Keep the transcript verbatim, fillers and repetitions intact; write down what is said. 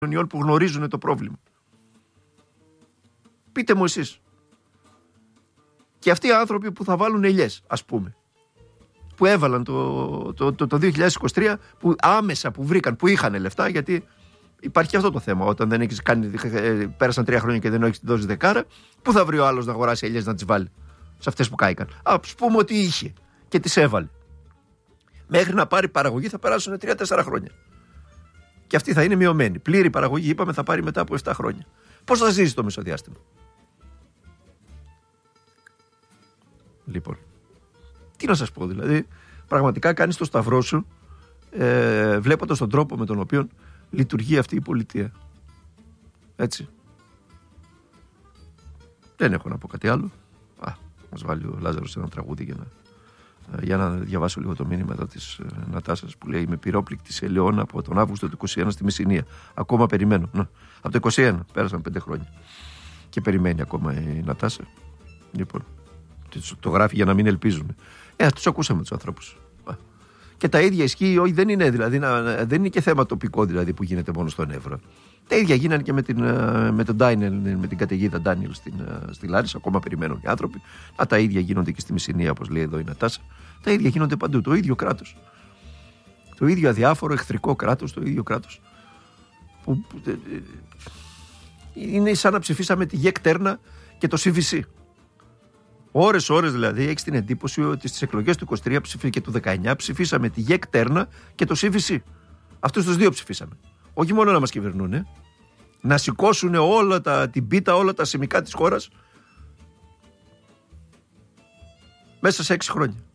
κοινωνιών που γνωρίζουν το πρόβλημα. Πείτε μου εσείς. Και αυτοί οι άνθρωποι που θα βάλουν ελιές, ας πούμε, που έβαλαν το, το, το, το δύο χιλιάδες είκοσι τρία, που άμεσα που βρήκαν, που είχαν λεφτά, γιατί υπάρχει και αυτό το θέμα. Όταν δεν έχεις κάνει, πέρασαν τρία χρόνια και δεν έχεις δώσει δεκάρα, πού θα βρει ο άλλος να αγοράσει ελιές να τις βάλει σε αυτές που κάηκαν? Ας πούμε ότι είχε και τις έβαλε. Μέχρι να πάρει παραγωγή θα περάσουν τρία τέσσερα χρόνια. Και αυτή θα είναι μειωμένη. Πλήρη παραγωγή, είπαμε, θα πάρει μετά από επτά χρόνια. Πώς θα ζήσει το μεσοδιάστημα? Λοιπόν, τι να σας πω, δηλαδή, πραγματικά κάνεις το σταυρό σου ε, βλέποντας τον τρόπο με τον οποίο λειτουργεί αυτή η πολιτεία. Έτσι. Δεν έχω να πω κάτι άλλο. Α, μας βάλει ο Λάζαρος ένα τραγούδι για να, για να διαβάσω λίγο το μήνυμα εδώ της ε, Νατάσας που λέει: «Είμαι πυρόπληκτη σε Λεόν από τον Αύγουστο του είκοσι ένα στη Μεσσηνία. Ακόμα περιμένω». Να, από το είκοσι ένα, πέρασαν πέντε χρόνια. Και περιμένει ακόμα η Νατάσα. Λοιπόν, το γράφει για να μην ελπίζουν. Ε, τους ακούσαμε τους ανθρώπους. Και τα ίδια ισχύει, όχι, δεν είναι, δηλαδή, δεν είναι και θέμα τοπικό δηλαδή που γίνεται μόνο στον Εύρο. Τα ίδια γίνανε και με, την, με τον Ντάινελ, με την καταιγίδα Ντάνιελ στην, στη Λάρισα. Ακόμα περιμένουν οι άνθρωποι. Α, τα ίδια γίνονται και στη Μεσσηνία, όπως λέει εδώ η Νατάσα. Τα ίδια γίνονται παντού. Το ίδιο κράτος. Το ίδιο αδιάφορο, εχθρικό κράτος, το ίδιο κράτος. Που, που, είναι σαν να ψηφίσαμε τη ΓΕΚ Τέρνα και το σι βι σι. Ώρες, ώρες δηλαδή, έχεις την εντύπωση ότι στις εκλογές του είκοσι τρία και του δεκαεννιά ψηφίσαμε τη ΓΕΚ Τέρνα και το σι βι σι. Αυτούς τους δύο ψηφίσαμε. Όχι μόνο να μας κυβερνούν, ε, να σηκώσουν όλα τα, την πίτα, όλα τα σημικά της χώρας μέσα σε έξι χρόνια.